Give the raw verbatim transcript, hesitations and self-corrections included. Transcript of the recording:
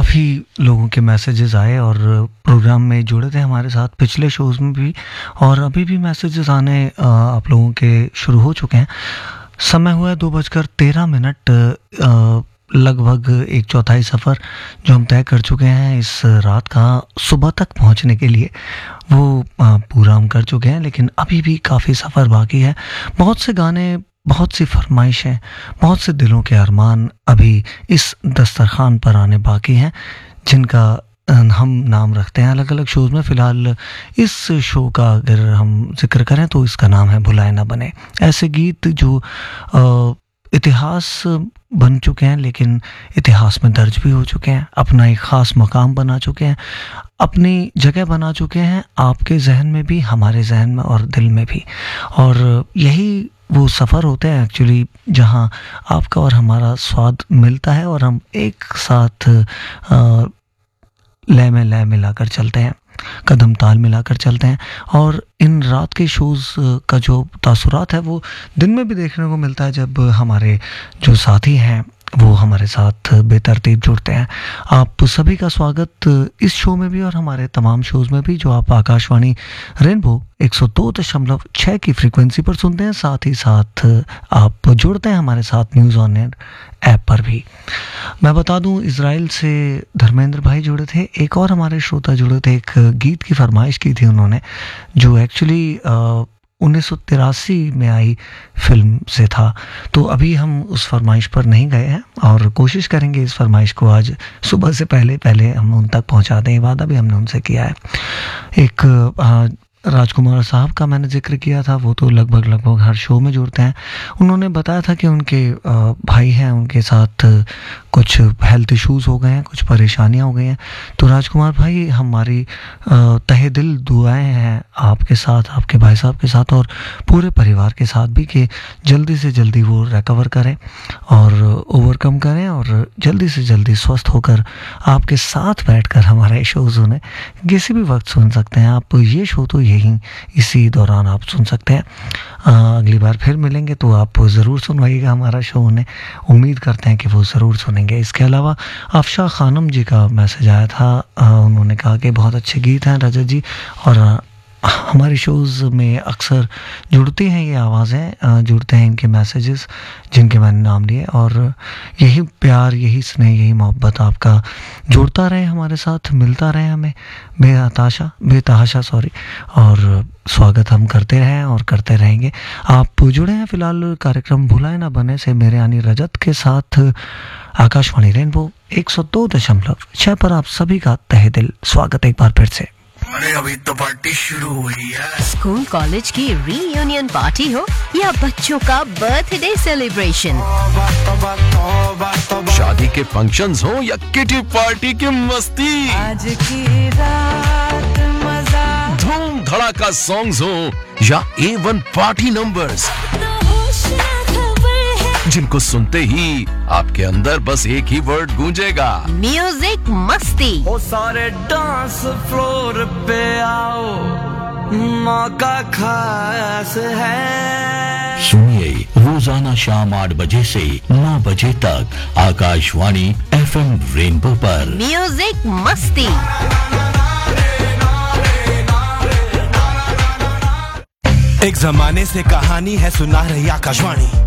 काफ़ी लोगों के मैसेजेस आए और प्रोग्राम में जुड़े थे हमारे साथ पिछले शोज़ में भी, और अभी भी मैसेजेस आने अ, आप लोगों के शुरू हो चुके हैं। समय हुआ है दो बजकर तेरह मिनट। अ, लगभग एक चौथाई सफ़र जो हम तय कर चुके हैं इस रात का सुबह तक पहुंचने के लिए, वो अ, पूरा हम कर चुके हैं, लेकिन अभी भी काफ़ी सफ़र बाकी है। बहुत से गाने, बहुत सी फरमाइशें, बहुत से दिलों के अरमान अभी इस दस्तरखान पर आने बाकी हैं, जिनका अ, हम नाम रखते हैं अलग अलग शोज़ में। फ़िलहाल इस शो का अगर हम जिक्र करें तो इसका नाम है भुलाए ना बने। ऐसे गीत जो अ, इतिहास बन चुके हैं, लेकिन इतिहास में दर्ज भी हो चुके हैं, अपना एक ख़ास मकाम बना चुके हैं, अपनी जगह बना चुके हैं आपके जहन में भी, हमारे जहन में और दिल में भी। और यही वो सफ़र होते हैं एक्चुअली, जहाँ आपका और हमारा स्वाद मिलता है और हम एक साथ अ, लय में लय मिलाकर चलते हैं, कदम ताल मिलाकर चलते हैं। और इन रात के शोज़ का जो तासुरात है वो दिन में भी देखने को मिलता है, जब हमारे जो साथी हैं वो हमारे साथ बेतरतीब जुड़ते हैं। आप सभी का स्वागत इस शो में भी और हमारे तमाम शोज़ में भी, जो आप आकाशवाणी रेनबो एक सौ दो दशमलव छह की फ्रीक्वेंसी पर सुनते हैं। साथ ही साथ आप जुड़ते हैं हमारे साथ न्यूज़ ऑन एयर ऐप पर भी। मैं बता दूं, इजराइल से धर्मेंद्र भाई जुड़े थे, एक और हमारे श्रोता जुड़े थे, एक गीत की फरमाइश की थी उन्होंने, जो एक्चुअली उन्नीस सौ तिरासी में आई फिल्म से था। तो अभी हम उस फरमाइश पर नहीं गए हैं और कोशिश करेंगे इस फरमाइश को आज सुबह से पहले पहले हम उन तक पहुंचा दें। वादा भी हमने उनसे किया है। एक आ, राजकुमार साहब का मैंने जिक्र किया था, वो तो लगभग लगभग हर शो में जुड़ते हैं। उन्होंने बताया था कि उनके भाई हैं, उनके साथ कुछ हेल्थ इश्यूज़ हो गए हैं, कुछ परेशानियां हो गई हैं। तो राजकुमार भाई, हमारी तहे दिल दुआएं हैं आपके साथ, आपके भाई साहब के साथ और पूरे परिवार के साथ भी, कि जल्दी से जल्दी वो रिकवर करें और ओवरकम करें और जल्दी से जल्दी स्वस्थ होकर आपके साथ बैठकर हमारे शो सुने। किसी भी वक्त सुन सकते हैं आप ये शो, तो यही इसी दौरान आप सुन सकते हैं। आ, अगली बार फिर मिलेंगे तो आप ज़रूर सुनवाइएगा हमारा शो, उन्हें उम्मीद करते हैं कि वो ज़रूर सुनेंगे। इसके अलावा अफशा खानम जी का मैसेज आया था। आ, उन्होंने कहा कि बहुत अच्छे गीत हैं रजत जी, और आ, हमारे शोज़ में अक्सर जुड़ती हैं ये आवाज़ें, जुड़ते हैं इनके मैसेजेस जिनके मैंने नाम लिए, और यही प्यार, यही स्नेह, यही मोहब्बत आपका जुड़ता रहे हमारे साथ, मिलता रहे हमें बेतहाशा बेतहाशा सॉरी और स्वागत हम करते रहें और करते रहेंगे। आप जुड़े हैं फ़िलहाल कार्यक्रम भुलाए ना बने से मेरे यानी रजत के साथ आकाशवाणी रेनबो एक सौ दो दशमलव छह पर। आप सभी का तहे दिल स्वागत एक बार फिर से। अरे अभी तो पार्टी शुरू हुई है। स्कूल कॉलेज की रीयूनियन पार्टी हो या बच्चों का बर्थडे सेलिब्रेशन, शादी के फंक्शंस हो या किटी पार्टी की मस्ती, आज की रात मजा, धूम धड़ाका सॉन्ग्स हो या ए वन पार्टी नंबर्स, जिनको सुनते ही आपके अंदर बस एक ही वर्ड गूंजेगा, म्यूजिक मस्ती। वो सारे डांस फ्लोर पे आओ, मौका खास है। सुनिए रोजाना शाम आठ बजे से नौ बजे तक आकाशवाणी एफ एम रेनबो पर म्यूजिक मस्ती। एक जमाने से कहानी है सुना रही आकाशवाणी।